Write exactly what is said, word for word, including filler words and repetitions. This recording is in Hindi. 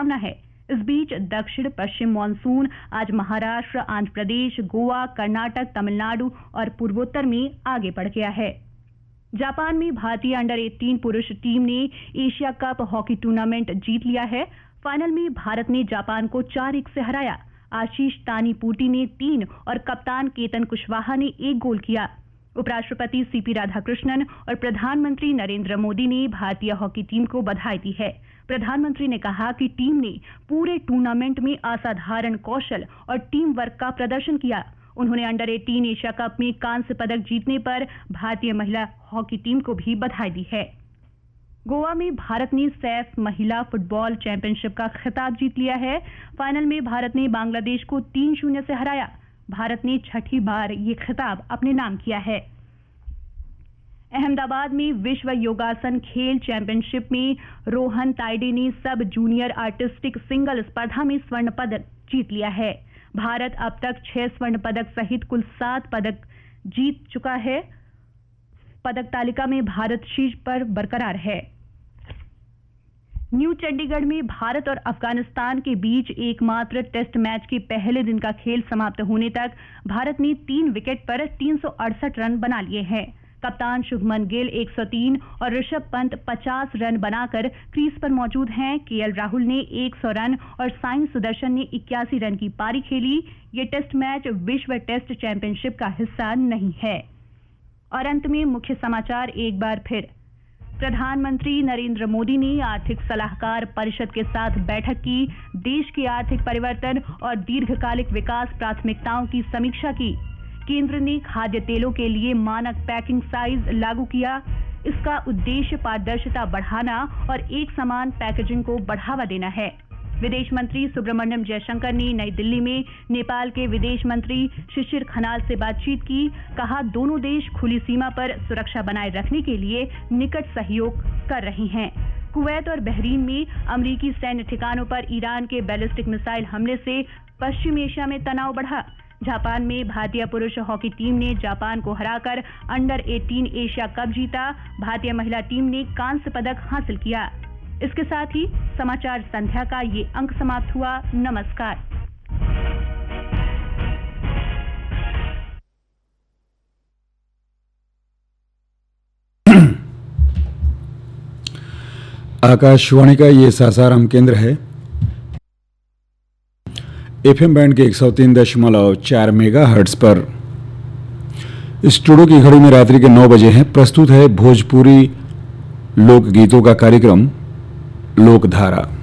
संभावना है। इस बीच दक्षिण पश्चिम मानसून आज महाराष्ट्र, आंध्र प्रदेश, गोवा, कर्नाटक, तमिलनाडु और पूर्वोत्तर में आगे बढ़ गया है। जापान में भारतीय अंडर अठारह पुरुष टीम ने एशिया कप हॉकी टूर्नामेंट जीत लिया है। फाइनल में भारत ने जापान को चार एक से हराया। आशीष तानीपूटी ने तीन और कप्तान केतन कुशवाहा ने एक गोल किया। उपराष्ट्रपति सीपी राधाकृष्णन और प्रधानमंत्री नरेंद्र मोदी ने भारतीय हॉकी टीम को बधाई दी है। प्रधानमंत्री ने कहा कि टीम ने पूरे टूर्नामेंट में असाधारण कौशल और टीम वर्क का प्रदर्शन किया। उन्होंने अंडर अठारह एशिया कप में कांस्य पदक जीतने पर भारतीय महिला हॉकी टीम को भी बधाई दी है। गोवा में भारत ने सैफ महिला फुटबॉल चैंपियनशिप का खिताब जीत लिया है। फाइनल में भारत ने बांग्लादेश को तीन शून्य से हराया। भारत ने छठी बार ये खिताब अपने नाम किया है। अहमदाबाद में विश्व योगासन खेल चैंपियनशिप में रोहन ताइडे ने सब जूनियर आर्टिस्टिक सिंगल स्पर्धा में स्वर्ण पदक जीत लिया है। भारत अब तक छह स्वर्ण पदक सहित कुल सात पदक जीत चुका है। पदक तालिका में भारत शीर्ष पर बरकरार है। न्यू चंडीगढ़ में भारत और अफगानिस्तान के बीच एकमात्र टेस्ट मैच के पहले दिन का खेल समाप्त होने तक भारत ने तीन विकेट पर तीन सौ अड़सठ रन बना लिए हैं। कप्तान शुभमन गिल एक सौ तीन और ऋषभ पंत पचास रन बनाकर क्रीज पर मौजूद हैं। केएल राहुल ने एक सौ रन और साई सुदर्शन ने इक्यासी रन की पारी खेली। ये टेस्ट मैच विश्व टेस्ट चैंपियनशिप का हिस्सा नहीं है। और अंत में मुख्य समाचार एक बार फिर। प्रधानमंत्री नरेंद्र मोदी ने आर्थिक सलाहकार परिषद के साथ बैठक की। देश के आर्थिक परिवर्तन और दीर्घकालिक विकास प्राथमिकताओं की समीक्षा की। केंद्र ने खाद्य तेलों के लिए मानक पैकिंग साइज लागू किया। इसका उद्देश्य पारदर्शिता बढ़ाना और एक समान पैकेजिंग को बढ़ावा देना है। विदेश मंत्री सुब्रमण्यम जयशंकर ने नई दिल्ली में नेपाल के विदेश मंत्री शिशिर खनाल से बातचीत की। कहा, दोनों देश खुली सीमा पर सुरक्षा बनाए रखने के लिए निकट सहयोग कर रहे हैं। कुवैत और बहरीन में अमेरिकी सैन्य ठिकानों पर ईरान के बैलिस्टिक मिसाइल हमले से पश्चिम एशिया में तनाव बढ़ा। जापान में भारतीय पुरुष हॉकी टीम ने जापान को हराकर अंडर अठारह एशिया कप जीता। भारतीय महिला टीम ने कांस्य पदक हासिल किया। इसके साथ ही समाचार संध्या का ये अंक समाप्त हुआ। नमस्कार। आकाशवाणी का ये सासाराम केंद्र है। एफएम बैंड के एक सौ तीन दशमलव चार मेगा हर्ट्ज पर स्टूडियो की घड़ी में रात्रि के नौ बजे हैं। प्रस्तुत है भोजपुरी लोकगीतों का कार्यक्रम लोकधारा।